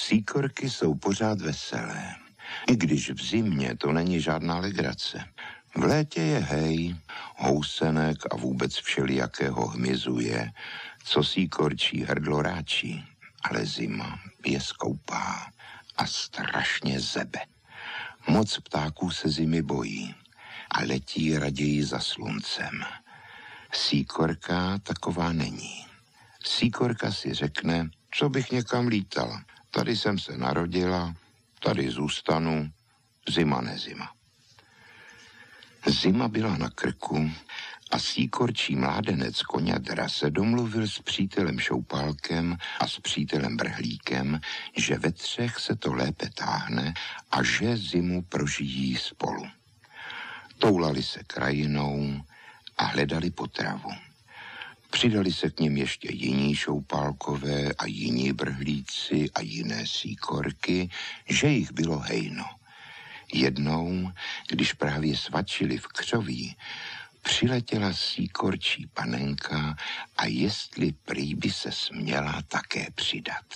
Síkorky jsou pořád veselé, i když v zimě to není žádná legrace. V létě je hej, housenek a vůbec všelijakého hmyzu je, co síkorčí hrdlo ráčí, ale zima je skoupá a strašně zebe. Moc ptáků se zimy bojí a letí raději za sluncem. Síkorka taková není. Síkorka si řekne, co bych někam lítala. Tady jsem se narodila, tady zůstanu, zima nezima. Zima byla na krku a síkorčí mládenec Koňadra se domluvil s přítelem Šoupálkem a s přítelem Brhlíkem, že ve třech se to lépe táhne a že zimu prožijí spolu. Toulali se krajinou a hledali potravu. Přidali se k nim ještě jiní Šoupálkové a jiní Brhlíci a jiné síkorky, že jich bylo hejno. Jednou, když právě svačili v křoví, přiletěla síkorčí panenka a jestli prý by se směla také přidat.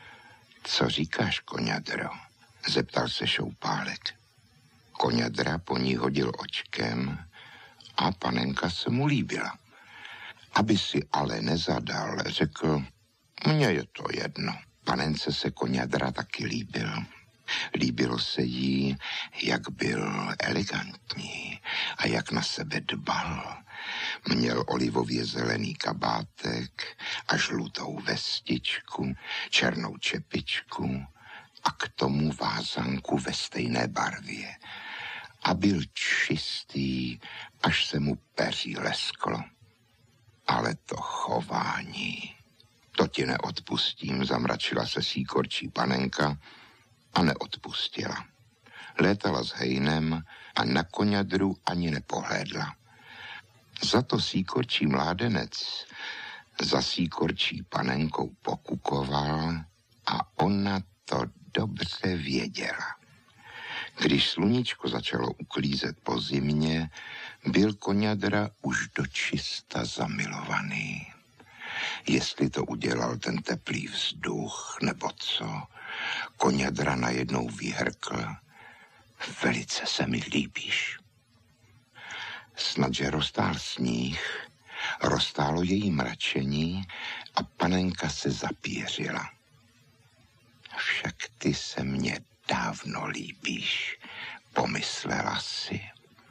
Co říkáš, Koňadro? Zeptal se Šoupálek. Koňadra po ní hodil očkem a panenka se mu líbila. Aby si ale nezadal, řekl, mně je to jedno. Panence se Koňadra taky líbil. Líbilo se jí, jak byl elegantní a jak na sebe dbal. Měl olivově zelený kabátek a žlutou vestičku, černou čepičku a k tomu vázanku ve stejné barvě. A byl čistý, až se mu peří lesklo. Ale to chování, to ti neodpustím, zamračila se síkorčí panenka a neodpustila. Létala s hejnem a na Koňadru ani nepohlédla. Za to síkorčí mládenec za síkorčí panenkou pokukoval a ona to dobře věděla. Když sluníčko začalo uklízet po zimě, byl Koňadra už dočista zamilovaný. Jestli to udělal ten teplý vzduch, nebo co, Koňadra najednou vyhrkl. Velice se mi líbíš. Snadže roztál sníh, roztálo její mračení a panenka se zapířila. Však ty se mně dávno líbíš, pomyslela si.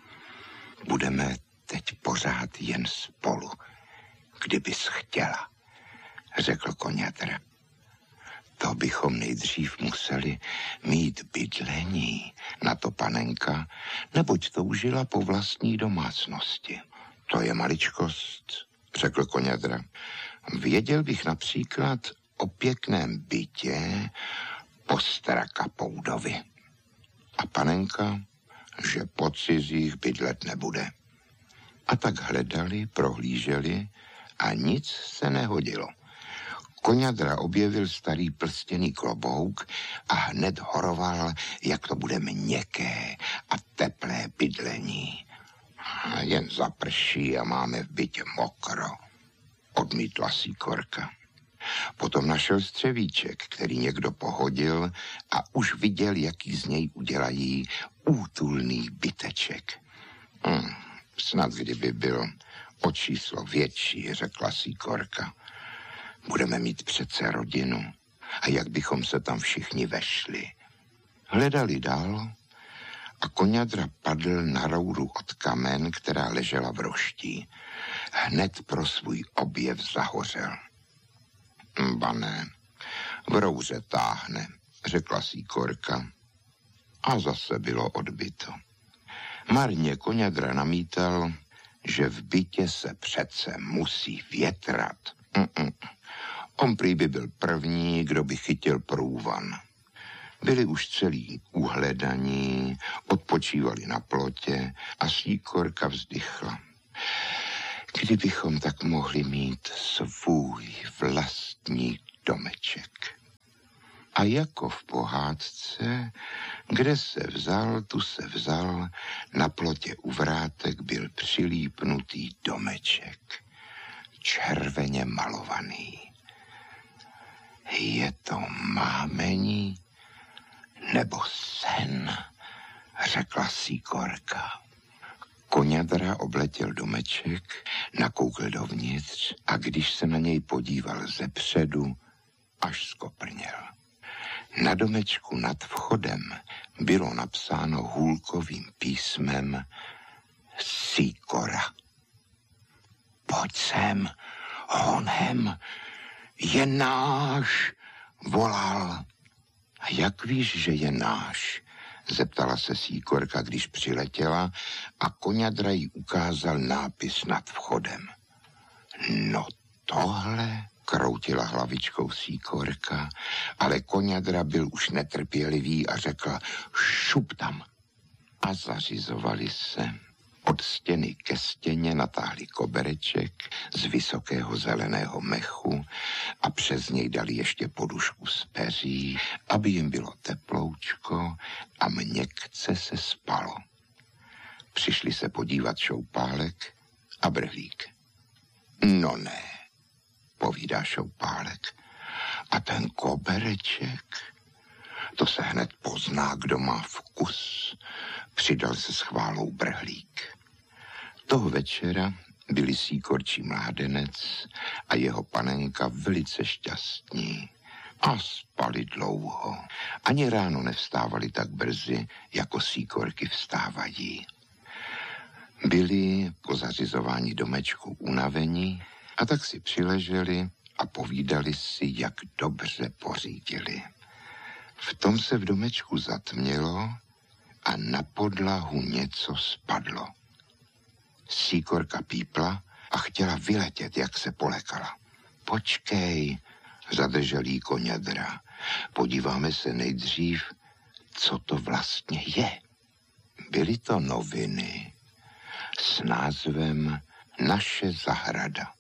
Budeme teď pořád jen spolu, kdybys chtěla, řekl Koňadra. To bychom nejdřív museli mít bydlení, na to panenka, neboť toužila po vlastní domácnosti. To je maličkost, řekl Koňadra. Věděl bych například o pěkném bytě po Strakapoudovi. A panenka, že po cizích bydlet nebude. A tak hledali, prohlíželi a nic se nehodilo. Koňadra objevil starý plstěný klobouk a hned horoval, jak to bude měkké a teplé bydlení. A jen zaprší a máme v bytě mokro, odmítla síkorka. Potom našel střevíček, který někdo pohodil a už viděl, jaký z něj udělají útulný byteček. Snad kdyby byl o číslo větší, řekla síkorka. Budeme mít přece rodinu a jak bychom se tam všichni vešli. Hledali dál a Koňadra padl na rouru od kamen, která ležela v roští. Hned pro svůj objev zahořel. Ba ne, v rouře táhne, řekla síkorka. A zase bylo odbyto. Marně Koňadra namítal, že v bytě se přece musí větrat. On prý by byl první, kdo by chytil průvan. Byli už celý uhledaní, odpočívali na plotě a síkorka vzdychla. Kdybychom tak mohli mít svůj vlastní domeček. A jako v pohádce, kde se vzal, tu se vzal, na plotě u vrátek byl přilípnutý domeček, červeně malovaný. Je to mámení nebo sen, řekla Síkorka. Koňadra obletěl domeček, nakoukl dovnitř a když se na něj podíval zepředu, až skoprněl. Na domečku nad vchodem bylo napsáno hůlkovým písmem Síkora. Pojď sem, honem, je náš, volal. A jak víš, že je náš? Zeptala se Síkorka, když přiletěla a Koňadra jí ukázal nápis nad vchodem. No tohle, kroutila hlavičkou Síkorka, ale Koňadra byl už netrpělivý a řekl šup tam. A zařizovali se. Od stěny ke stěně natáhli kobereček z vysokého zeleného mechu a přes něj dali ještě podušku z peří, aby jim bylo teploučko a měkce se spalo. Přišli se podívat Šoupálek a Brhlík. No ne, povídá Šoupálek. A ten kobereček, to se hned pozná, kdo má vkus, přidal se s chválou Brhlík. Toho večera byli Síkorčí mládenec a jeho panenka velice šťastní a spali dlouho. Ani ráno nevstávali tak brzy, jako Síkorky vstávají. Byli po zařizování domečku unavení a tak si přileželi a povídali si, jak dobře pořídili. V tom se v domečku zatmělo a na podlahu něco spadlo. Síkorka pípla a chtěla vyletět, jak se polekala. Počkej, zadržel jí Koňadra. Podíváme se nejdřív, co to vlastně je. Byly to noviny s názvem Naše zahrada.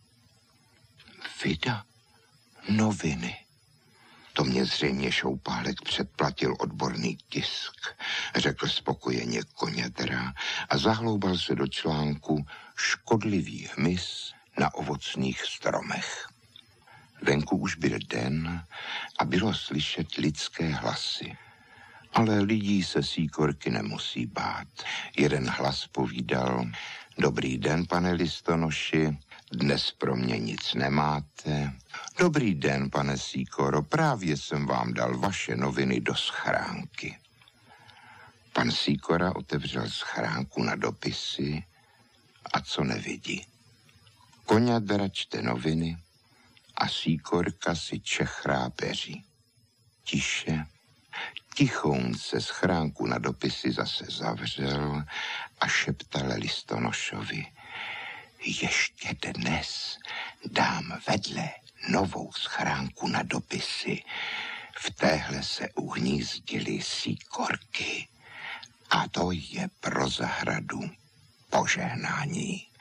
Vida, noviny. To mě zřejmě Šoupálek předplatil odborný tisk, řekl spokojeně Koňadra a zahloubal se do článku Škodlivý hmyz na ovocných stromech. Venku už byl den a bylo slyšet lidské hlasy. Ale lidí se Síkorky nemusí bát. Jeden hlas povídal: Dobrý den, pane listonoši, dnes pro mě nic nemáte. Dobrý den, pane Síkoro, právě jsem vám dal vaše noviny do schránky. Pan Síkora otevřel schránku na dopisy a co nevidí. Koňadra čte noviny a Síkorka si čechrá peří. Tiše, tichounce schránku na dopisy zase zavřel a šeptal listonošovi: Ještě dnes dám vedle novou schránku na dopisy. V téhle se uhnízdily Síkorky a to je pro zahradu požehnání.